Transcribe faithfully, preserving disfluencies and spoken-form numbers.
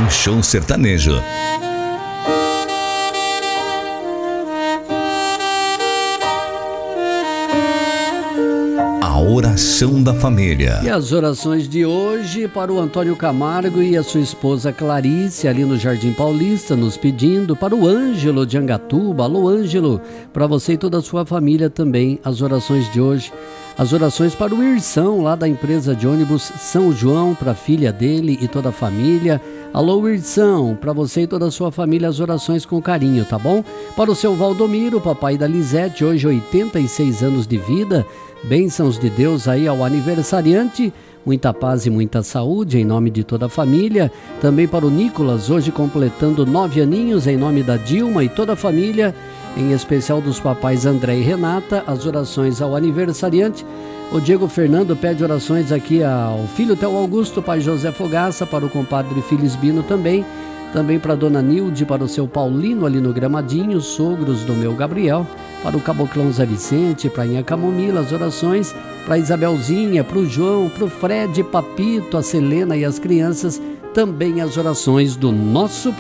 Ranchão Sertanejo. A oração da família. E as orações de hoje para o Antônio Camargo e a sua esposa Clarice, ali no Jardim Paulista, nos pedindo. Para o Ângelo de Angatuba. Alô, Ângelo, para você e toda a sua família também, as orações de hoje. As orações para o Irção, lá da empresa de ônibus São João, para a filha dele e toda a família. Alô, Irção, para você e toda a sua família, as orações com carinho, tá bom? Para o seu Valdomiro, papai da Lisete, hoje oitenta e seis anos de vida. Bênçãos de Deus aí ao aniversariante. Muita paz e muita saúde em nome de toda a família. Também para o Nicolas, hoje completando nove aninhos, em nome da Dilma e toda a família. Em especial dos papais André e Renata, as orações ao aniversariante. O Diego Fernando pede orações aqui ao filho Theo Augusto, pai José Fogaça, para o compadre Filisbino também. Também para a dona Nilde, para o seu Paulino ali no Gramadinho, sogros do meu Gabriel. Para o Caboclão Zé Vicente, para a Inha Camomila, as orações. Para a Isabelzinha, para o João, para o Fred, Papito, a Selena e as crianças. Também as orações do nosso